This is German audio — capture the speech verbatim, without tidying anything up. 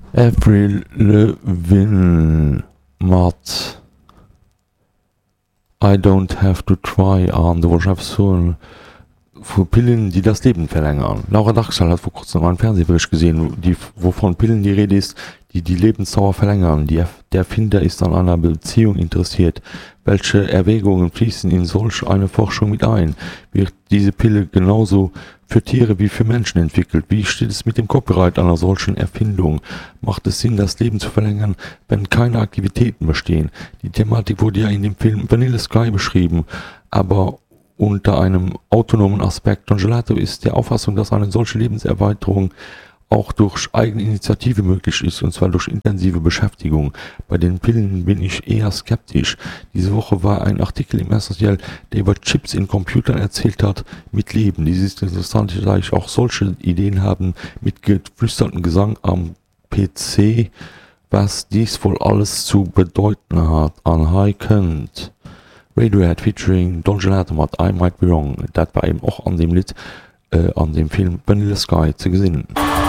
Avril Lavigne mat I don't have to try an de Wirtschaft so vu Pillen, die das Leben verlängern. Laura Dachsal hat vor kurzem einen Fernsehbericht gesehen, die, wovon Pillen die Rede ist, die die Lebensdauer verlängern. Die, der Erfinder ist an einer Beziehung interessiert. Welche Erwägungen fließen in solch eine Forschung mit ein? Wird diese Pille genauso für Tiere wie für Menschen entwickelt? Wie steht es mit dem Copyright einer solchen Erfindung? Macht es Sinn, das Leben zu verlängern, wenn keine Aktivitäten bestehen? Die Thematik wurde ja in dem Film Vanilla Sky beschrieben, aber unter einem autonomen Aspekt. Don Gelato ist der Auffassung, dass eine solche Lebenserweiterung auch durch eigene Initiative möglich ist, und zwar durch intensive Beschäftigung. Bei den Pillen bin ich eher skeptisch. Diese Woche war ein Artikel im Essential, der über Chips in Computern erzählt hat, mit Leben. Dies ist interessant, da ich auch solche Ideen haben, mit geflüstertem Gesang am P C, was dies wohl alles zu bedeuten hat. An High Kent. Radiohead featuring Don Gelato mat I Might Be Wrong. Dat war eben auch an dem Lied, äh, an dem Film Vanilla Sky zu gesehen.